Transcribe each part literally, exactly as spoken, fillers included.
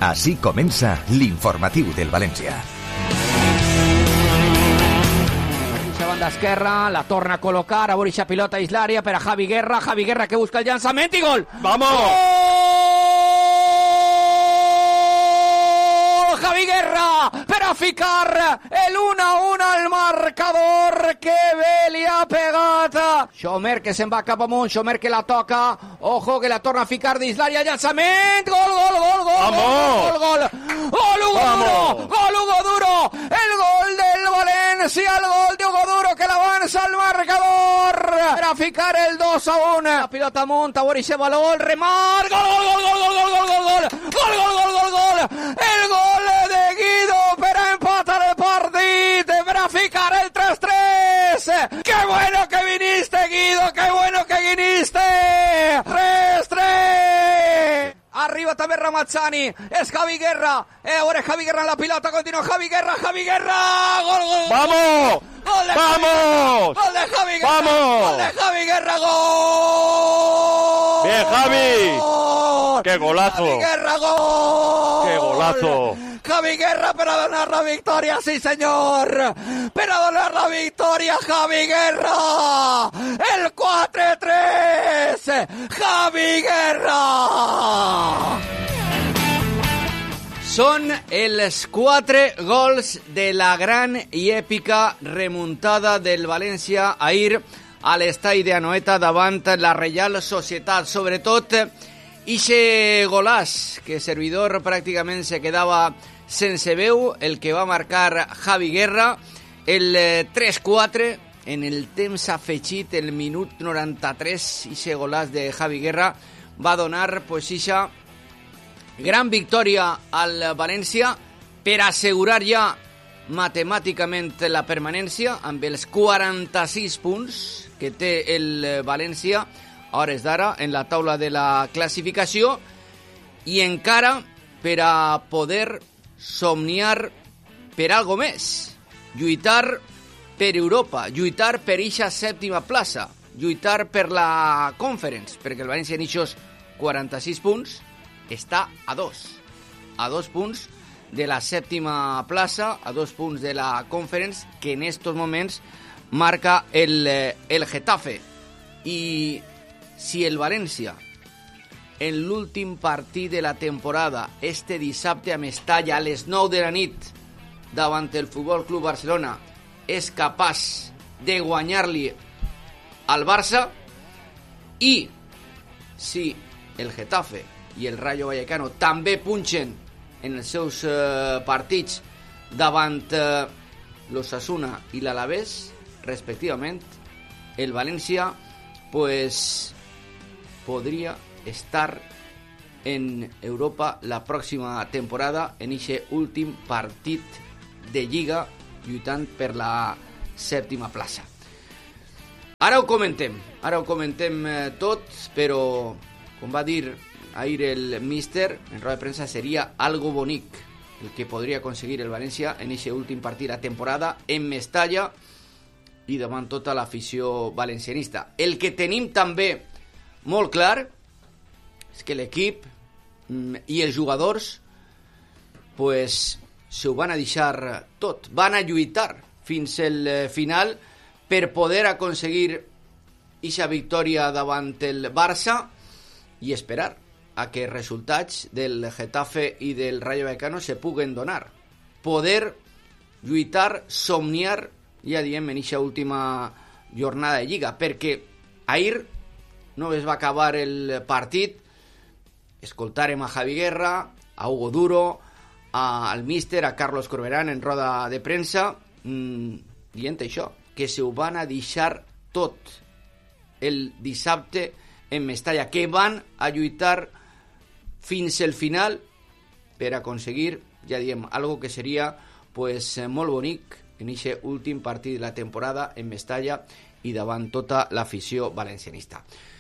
Així comença l'informatiu del València. Banda esquerra, la torna a col·locar, a Borisha pilota dins l'àrea per a Javi Guerra, Javi Guerra que busca el llançament i gol! ¡Vamos! ¡Gol! Javi Guerra per a ficar el uno a uno al marcador, que bé li ha pegat Xomer, que se'n va cap amunt, Xomer que la toca, ojo que la torna a ficar dins l'àrea, llançament, gol, gol, gol, gol, ¡Vamos! gol, gol, gol, Hugo ¡Vamos! Duro, gol Hugo Duro, el gol del València, el gol de Hugo Duro que l'avança al marcador per a ficar el dos a uno, la pilota amunt, Borisha baló, el remat, gol, gol, gol, gol, gol, gol, gol, gol, gol, gol, gol, gol, gol, el gol de Guido per a empatar el partit, per a ficar el tres tres. ¡Qué bueno que viniste, Guido! ¡Qué bueno que viniste! tres tres. Arriba també Ramazzani, és Javi Guerra, eh, ahora es Javi Guerra en la pilota, continua Javi Guerra, Javi Guerra, gol, gol, ¡Vamos! gol de ¡Vamos! Gol de Javi Guerra, ¡Vamos! gol de Javi Guerra, gol. ¡Bien, Javi! Gol. ¡Qué golazo! Javi Guerra, gol. ¡Qué golazo! Javi Guerra per a donar la victòria, sí senyor, per a donar la victòria, Javi Guerra, el quatre tres, Javi Guerra. Són els quatre gols de la gran i èpica remuntada del València ahir a l'estadi d'Anoeta davant la Reial Societat. Sobretot, ixe golàs que servidor pràcticament se quedava sense veu, el que va marcar Javi Guerra, el tres quatre, en el temps afegit, el minut noranta-tres, ixe golàs de Javi Guerra va donar pues ixa gran victòria al València per assegurar ja matemàticament la permanència amb els quaranta-sis punts que té el València a hores d'ara en la taula de la classificació, i encara per a poder somniar per algo més, lluitar per Europa, lluitar per ixa sèptima plaça, lluitar per la Conference, perquè el València en ixos quaranta-sis punts està a dos, a dos punts de la sèptima plaça, a dos punts de la Conference, que en estos moments marca el, el Getafe. I si el València en l'últim partit de la temporada, este dissabte a Mestalla a les nou de la nit davant el Futbol Club Barcelona, és capaç de guanyar-li al Barça, i si el Getafe i el Rayo Vallecano també punxen en els seus eh, partits davant eh, l'Osasuna i l'Alavés, respectivament, el València pues podria estar en Europa la pròxima temporada en ixe últim partit de Lliga lluitant per la sèptima plaça. Ara ho comentem, ara ho comentem eh, tot, però com va dir ahir el míster en roda de premsa, seria algo bonic el que podria aconseguir el València en ixe últim partit de la temporada en Mestalla i davant tota l'afició valencianista. El que tenim també molt clar és que l'equip i els jugadors pues se ho van a deixar tot, van a lluitar fins al final per poder aconseguir ixa victòria davant el Barça i esperar a que resultats del Getafe i del Rayo Vallecano se puguen donar, poder lluitar, somniar, ja diem, en ixa última jornada de Lliga, perquè ahir no es va acabar el partit, escoltarem a Javi Guerra, a Hugo Duro, a, al míster, a Carlos Corberán en roda de premsa, mmm, dient això, que se ho van a deixar tot el dissabte en Mestalla, que van a lluitar fins al final per aconseguir, ja diem, algo que seria pues, molt bonic en aquest últim partit de la temporada en Mestalla i davant tota l'afició valencianista.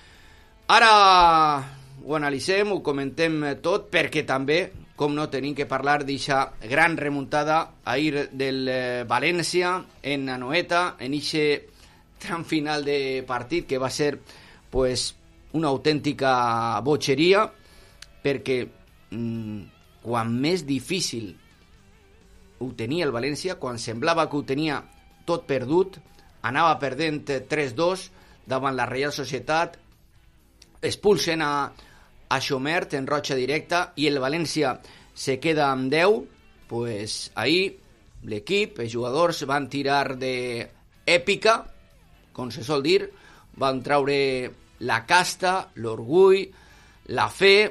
Ara ho analitzem, ho comentem tot, perquè també, com no, tenim que parlar d'aquesta gran remuntada ahir del València en Anoeta, en aquest tram final de partit que va ser pues, una autèntica botxeria, perquè mmm, quan més difícil ho tenia el València, quan semblava que ho tenia tot perdut, anava perdent tres dos davant la Reial Societat, expulsen a, a Xomert en roja directa i el València se queda amb deu. Pues ahir l'equip, els jugadors van tirar de èpica, com se sol dir, van traure la casta, l'orgull, la fe,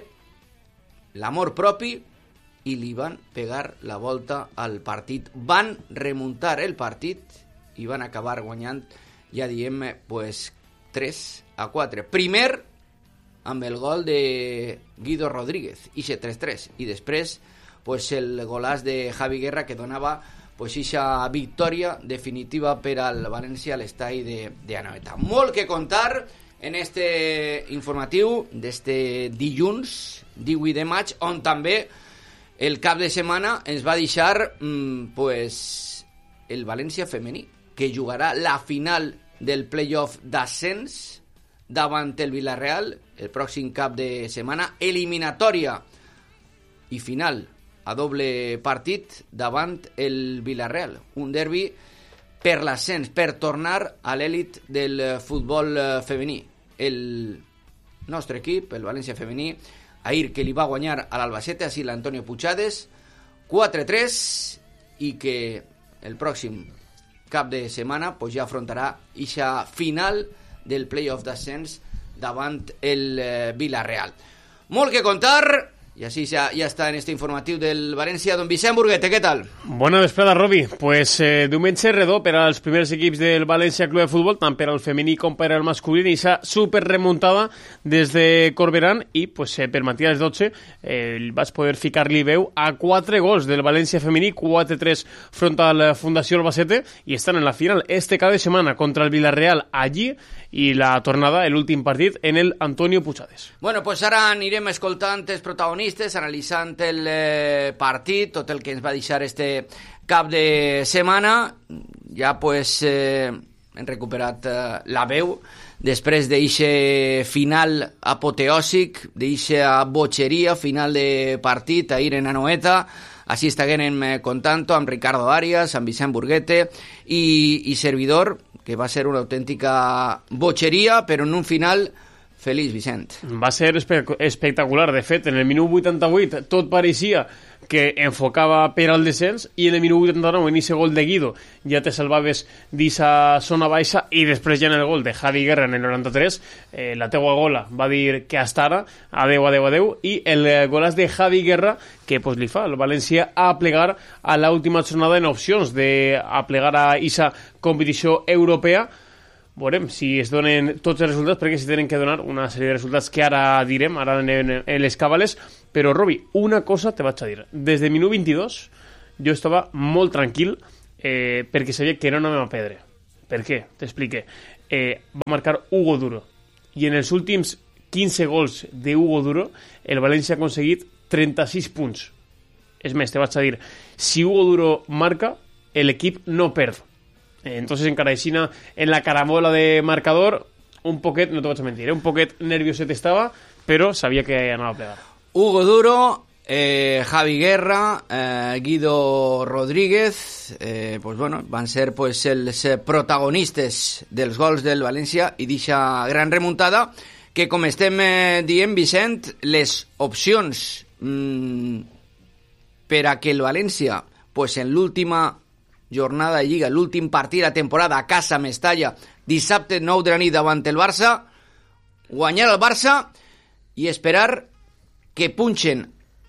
l'amor propi i li van pegar la volta al partit. Van remuntar el partit i van acabar guanyant, ja diem, pues, tres a quatre. Primer amb el gol de Guido Rodríguez, ixe tres tres, i després pues, el golàs de Javi Guerra que donava pues, ixa victòria definitiva per al València a l'estadi de, de Anoeta. Molt que contar en este informatiu d'este dilluns divuit de maig, on també el cap de setmana ens va deixar mmm, pues, el València femení, que jugarà la final del playoff d'ascens davant el Villarreal el pròxim cap de setmana, eliminatòria i final a doble partit davant el Villarreal, un derbi per l'ascens, per tornar a l'èlit del futbol femení. El nostre equip, el València femení, ahir que li va guanyar a l'Albacete, així l'Antonio Puigades, quatre tres, i que el pròxim cap de setmana pues, ja afrontarà ixa final del playoff d'ascens davant el eh, Villarreal. Molt que contar, y así ya, ya está en este informatiu del València. Don Vicent Burguete, ¿qué tal? Bona vesprada, Robi. Pues eh, diumenge redó per als primers equips del València Club de Futbol, tant per al femení com per al masculí, i s'ha super remuntada des de Corberan, i pues, eh, per matí a les dotze eh, vas poder ficar-li veu a quatre gols del València femení, quatre tres front a la Fundació Albacete, i estan en la final este cada setmana contra el Villarreal allí, i la tornada, l'últim partit, en el Antonio Puigades. Bueno, pues ara anirem escoltant els protagonistes, analitzant el eh, partit, tot el que ens va deixar este cap de setmana. Ja pues eh, hem recuperat eh, la veu després d'eixe final apoteòsic, d'eixa botxeria, final de partit ahir en Anoeta. Així estiguem eh, contant amb Ricardo Arias, amb Vicent Burguete i, i servidor, que va ser una autèntica botxeria, però en un final feliç, Vicent. Va ser espe- espectacular. De fet, en el minut vuitanta-vuit tot pareixia que enfocava per al descens, i en el minut vuitanta-nou, en ese gol de Guido, ja te salvaves d'esa zona baixa, i després ja en el gol de Javi Guerra en el noranta-tres, eh, la teua gola va dir que hasta ara, adeu, adeu, adeu, i el golàs de Javi Guerra, que pues, li fa el València a plegar a l'última jornada en opcions de a plegar a esa competició europea. Veurem si es donen tots els resultats, perquè si tenen que donar una sèrie de resultats que ara direm, ara en, en les cabales. Però, Robi, una cosa te vaig a dir. Des de minut vint-i-dos jo estava molt tranquil eh, perquè sabia que era una meva pedra. Per què? T'explique. Eh, va marcar Hugo Duro. I en els últims quinze gols de Hugo Duro, el València ha aconseguit trenta-sis punts. És més, te vaig a dir, si Hugo Duro marca, l'equip no perd. Entonces encara aixina en la caramola de marcador, un poquet, no te vaig a mentir, eh? un poquet nervioset estava, però sabia que anava a plegar. Hugo Duro, eh, Javi Guerra, eh, Guido Rodríguez, eh, pues bueno, van ser pues, els protagonistes dels gols del València i d'eixa gran remuntada, que com estem eh, dient, Vicent, les opcions mmm, per a que el València pues, en l'última jornada de Lliga, l'últim partit de la temporada a casa Mestalla, dissabte nou de la nit davant el Barça, guanyar el Barça i esperar que punxen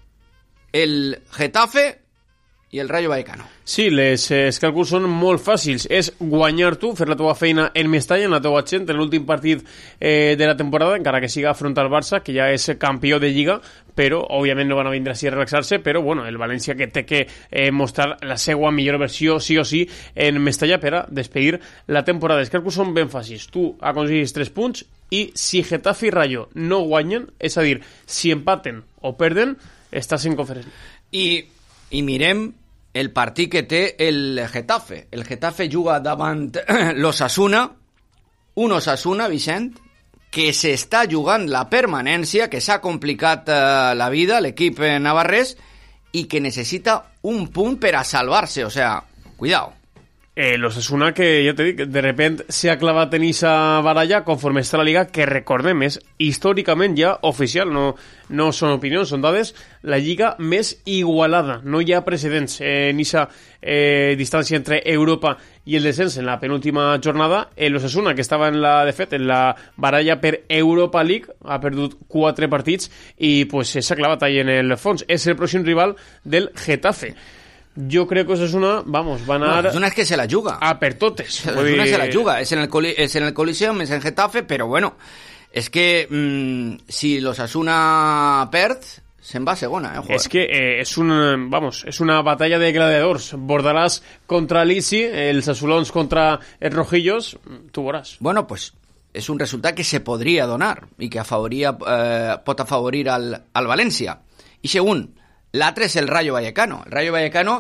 el Getafe i el Rayo Vallecano. Sí, les, els càlculs són molt fàcils. És guanyar tu, fer la teva feina en Mestalla, en la teva gent, en l'últim partit eh, de la temporada, encara que siga front al Barça, que ja és campió de Lliga, però òbviament no van a vindre així a relaxar-se, però bueno, el València que té que eh, mostrar la seva millor versió sí o sí en Mestalla per a despedir la temporada. Els càlculs són ben fàcils. Tu aconseguis tres punts i si Getafe i Rayo no guanyen, és a dir, si empaten o perden, estàs en conferència. I, i mirem el partit que té el Getafe. El Getafe juga davant l'Osasuna, un Osasuna, Vicent, que s'està jugant la permanència, que s'ha complicat eh, la vida, l'equip navarrès, y que necesita un punt per a salvar-se, o sea, cuidado. Eh, L'Osasuna, que ja t'he dit, de repente s'ha clavat en esa baralla conforme està la Liga, que recordem, és històricament ja oficial, no, no són opinions, són dades, la Lliga més igualada. No hi ha precedents eh, en esa eh, distància entre Europa i el descens en la penúltima jornada. L'Osasuna, que estava en la, de fet, en la baralla per Europa League, ha perdut quatre partits i pues, s'ha clavat ahí en el fons. És el pròxim rival del Getafe. Yo creo que Osasuna, vamos, van a... No, Osasuna es que se la juga. A per totes. Osasuna dir... se la juga. Es en el, coli... es en el Coliseum, es en Getafe, pero bueno, es que mmm, si los Osasuna perd, se'n va a segona, eh? Joder. Es que eh, es un, vamos, es una batalla de gladiadors. Bordalàs contra l'Isi, els azulons contra els rojillos, tu veuràs. Bueno, pues es un resultat que se podria donar i que afavoria, eh, pot afavorir al, al València. I segon, l'altre és el Rayo Vallecano. El Rayo Vallecano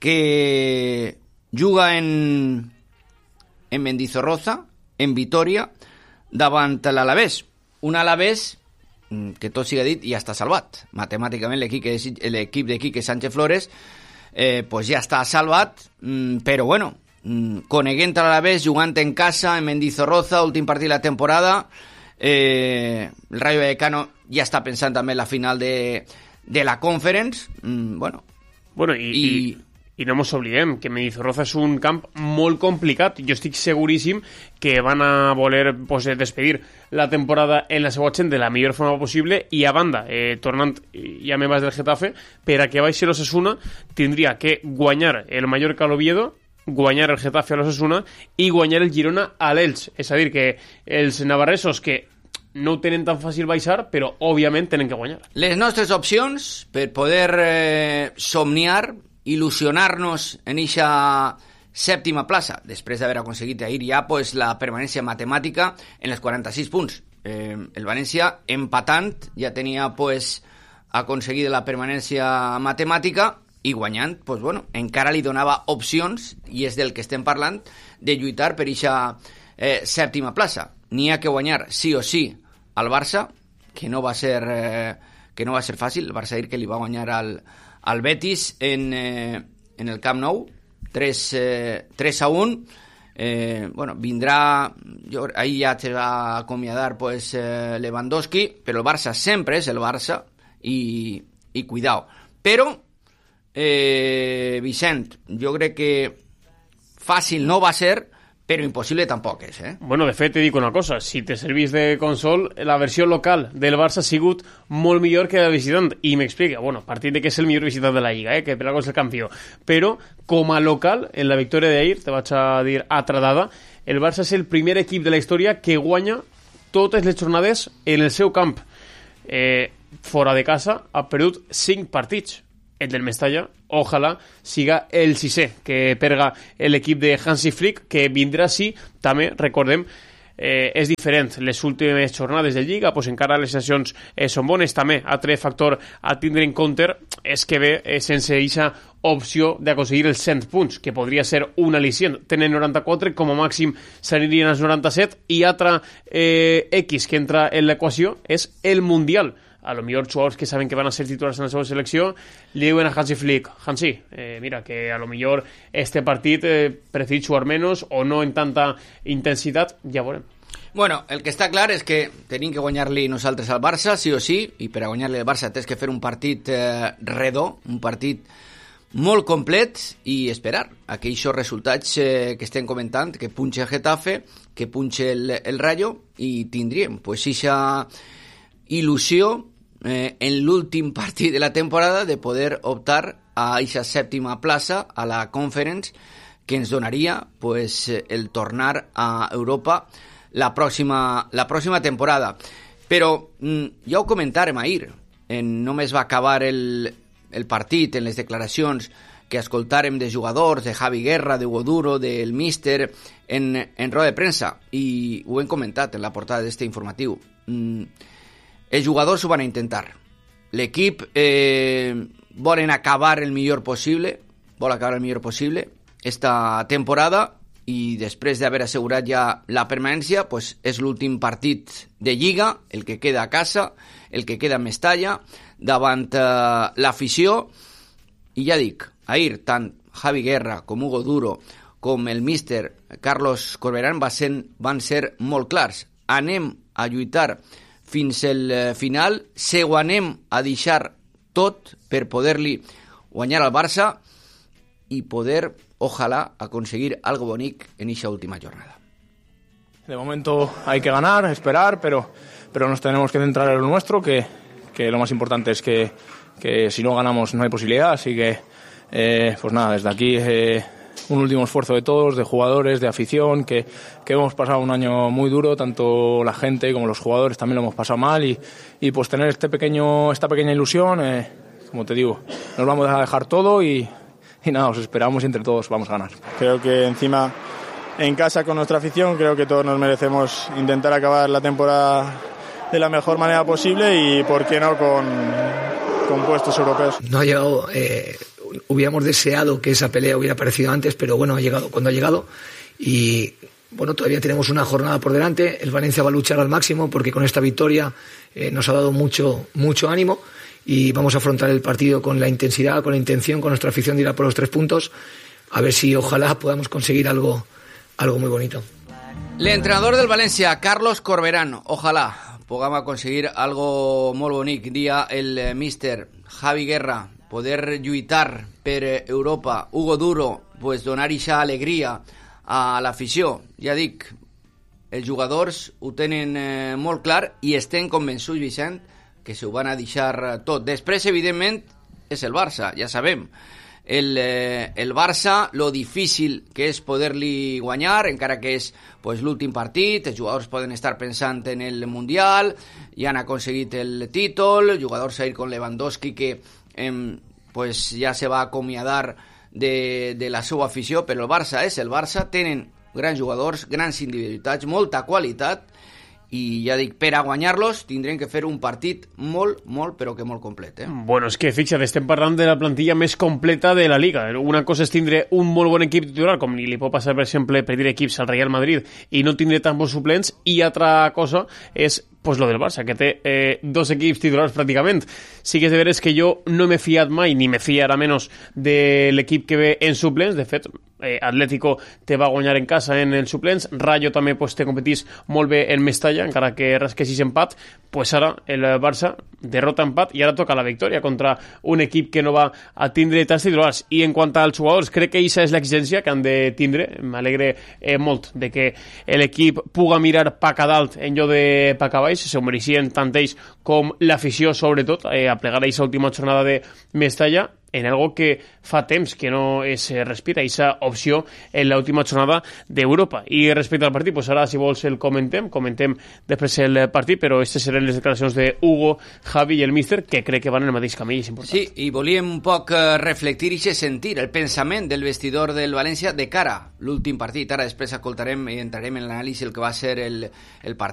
que juga en, en Mendizorroza, en Vitoria, davant l'Alavés. Un Alavés que tot siga dit ja està salvat. Matemàticament l'equip, l'equip de Quique Sánchez Flores eh, pues ja està salvat, però bueno, coneguent a l'Alavés, jugant en casa, en Mendizorroza, últim partit de la temporada, eh, el Rayo Vallecano ja està pensant també en la final de de la Conference, mm, bueno... Bueno, i, i... i, i no ens oblidem que Mendizorroza és un camp molt complicat. Jo estic seguríssim que van a voler pues, despedir la temporada en la seva gent de la millor forma possible i a banda, eh, tornant ja me vas del Getafe, per a que baixi l'Osasuna tindria que guanyar el Mallorca a l'Oviedo, guanyar el Getafe a l'Osasuna i guanyar el Girona a l'Elx. És a dir, que els navarresos que no ho tenen tan fàcil baixar, però òbviament tenen que guanyar. Les nostres opcions per poder eh, somniar, il·lusionar-nos en eixa sèptima plaça, després d'haver aconseguit ahir ja pues, la permanència matemàtica en els quaranta-sis punts. Eh, el València, empatant, ja tenia pues, aconseguit la permanència matemàtica i guanyant, pues, bueno, encara li donava opcions, i és del que estem parlant, de lluitar per eixa eh, sèptima plaça. N'hi ha que guanyar sí o sí al Barça, que no va ser eh, que no va ser fàcil. El Barça ahir que li va guanyar al, al Betis en, eh, en el Camp Nou tres a un. Eh, bueno, vindrà jo, ahir ja te va acomiadar pues, eh, Lewandowski, però el Barça sempre és el Barça i, i cuidao. Però eh, Vicent, jo crec que fàcil no va ser, però impossible tampoc és, eh? Bueno, de fet, te dic una cosa. Si te servís de consol, la versió local del Barça ha sigut molt millor que la visitant. I m'explica, bueno, a partir de que és el millor visitant de la Lliga, eh? Que per algo és el campió. Però, com a local, en la victòria d'ahir, te vaig a dir atradada, el Barça és el primer equip de la història que guanya totes les jornades en el seu camp. Eh, fora de casa ha perdut cinc partits. El del Mestalla, ojalà siga el sisè que perga l'equip de Hansi Flick, que vindrà sí, també, recordem, eh, és diferent. Les últimes jornades de Lliga, pues encara les sessions eh, són bones. També, altre factor a tindre en compte és que ve eh, sense aquesta opció d'aconseguir els cent punts, que podria ser un al·licient. Tenen noranta-quatre, com a màxim s'anirien als noranta-set, i altra eh, X que entra en l'equació és el Mundial. A lo millor jugadors que saben que van a ser titulars en la seva selecció li diuen a Hansi Flick, Hansi, eh, mira, que a lo millor este partit eh, preferís jugar menos o no en tanta intensitat, ja veurem. Bueno, el que està clar és que tenim que guanyar-li nosaltres al Barça, sí o sí, i per a guanyar-li al Barça tens que fer un partit eh, redó, un partit molt complet i esperar a que aquests resultats eh, que estem comentant, que punxe el Getafe, que punxe el, el Rayo, i tindríem pues eixa il·lusió Eh, en l'últim partit de la temporada de poder optar a aquesta sèptima plaça a la Conference, que ens donaria pues, el tornar a Europa la pròxima, la pròxima temporada. Però mm, ja ho comentàrem ahir, en, només va acabar el, el partit en les declaracions que escoltàrem de jugadors, de Javi Guerra, de Hugo Duro, del míster, en, en roda de premsa, i ho hem comentat en la portada d'este informatiu. Mm, Els jugadors ho van a intentar. L'equip eh, volen acabar el millor possible, vol acabar el millor possible esta temporada, i després d'haver assegurat ja la permanència, pues és l'últim partit de Lliga, el que queda a casa, el que queda a Mestalla, davant eh, l'afició, I ja dic, ahir tant Javi Guerra com Hugo Duro com el míster Carlos Corberán va ser, van ser molt clars. Anem a lluitar fins al final, se ho anem a deixar tot per poder-li guanyar al Barça i poder, ojalá, aconseguir algo bonic en esa última jornada. De momento hay que ganar, esperar, pero, pero nos tenemos que centrar en lo nuestro, que, que lo más importante es que, que si no ganamos no hay posibilidad, así que eh, pues nada, desde aquí eh, un último esfuerzo de todos, de jugadores, de afición, que, que hemos pasado un año muy duro, tanto la gente como los jugadores también lo hemos pasado mal, y, y pues tener este pequeño, esta pequeña ilusión, eh, como te digo, nos vamos a dejar todo y, y nada, os esperamos y entre todos vamos a ganar. Creo que encima en casa con nuestra afición, creo que todos nos merecemos intentar acabar la temporada de la mejor manera posible y por qué no con, con puestos europeos. No ha llegado, eh, hubiéramos deseado que esa pelea hubiera aparecido antes, pero bueno, ha llegado cuando ha llegado y bueno, todavía tenemos una jornada por delante. El Valencia va a luchar al máximo porque con esta victoria eh, nos ha dado mucho, mucho ánimo y vamos a afrontar el partido con la intensidad, con la intención, con nuestra afición de ir a por los tres puntos, a ver si ojalá podamos conseguir algo, algo muy bonito. L'entrenador del València, Carlos Corberán, ojalà puguem aconseguir algo molt bonic. Dia el míster Javi Guerra, poder lluitar per Europa. Hugo Duro, pues donar ixa alegria a l'afició. Ja dic, els jugadors ho tenen eh, molt clar i estem convençuts, Vicent, que s'ho van a deixar tot. Després, evidentment, és el Barça, ja sabem. El, eh, el Barça, lo difícil que és poder-li guanyar, encara que és pues, l'últim partit, els jugadors poden estar pensant en el Mundial, ja han aconseguit el títol, jugadors ahir com Lewandowski que eh, pues, ja se va acomiadar de, de la seva afició, però el Barça és el Barça, tenen grans jugadors, grans individualitats, molta qualitat, i ja dic, per a guanyar-los tindrem que fer un partit molt, molt, però que molt complet. Eh? Bueno, és que, fixa't, estem parlant de la plantilla més completa de la Liga. Una cosa és tindre un molt bon equip titular, com li pot passar, per exemple, per dir equips al Real Madrid, i no tindre tan bons suplents, i altra cosa és pues lo del Barça, que té eh, dos equips titulars pràcticament. Sí que és de veres que jo no m'he fiat mai, ni me fiarà menys de l'equip que ve en suplents. De fet, eh, Atlético te va guanyar en casa en els suplents, Rayo també pues, te competís molt bé en Mestalla, encara que rasquessis empat, pues ara el Barça derrota empat i ara toca la victòria contra un equip que no va a tindre tants titulars. I en quant als jugadors, crec que aquesta és l'exigència que han de tindre. M'alegre eh, molt de que l'equip puga mirar pa a dalt en lloc de pa a baix, se ho mereixien tant ells com l'afició, sobretot, eh, a plegar aquesta última jornada de Mestalla, en algo que fa temps que no es respira, aquesta opció en l'última jornada d'Europa. I respecte al partit, pues ara, si vols, el comentem, comentem després el partit, però aquestes seran les declaracions de Hugo, Javi i el míster, que crec que van en el mateix camí, és important. Sí, i volíem un poc reflectir i sentir el pensament del vestidor del València de cara a l'últim partit. Ara després escoltarem i entrarem en l'anàlisi el que va ser el, el partit